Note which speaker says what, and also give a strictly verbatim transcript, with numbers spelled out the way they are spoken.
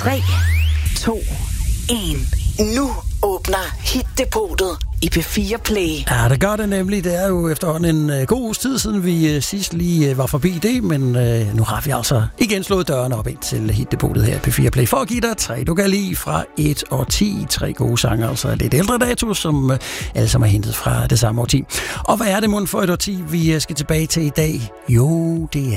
Speaker 1: tre, to, en. Nu åbner Hit-depotet i P fire Play.
Speaker 2: Ja, det gør det nemlig. Det er jo efterhånden en uh, god uges tid siden, vi uh, sidst lige uh, var forbi det, men uh, nu har vi altså igen slået dørene op ind til Hit-depotet her i P fire Play, for at give dig tre, du kan lide fra et og ti. Tre gode sange, altså lidt ældre dato, som uh, alle sammen er hentet fra det samme årti. Og hvad er det mund for et årti, vi uh, skal tilbage til i dag? Jo, det er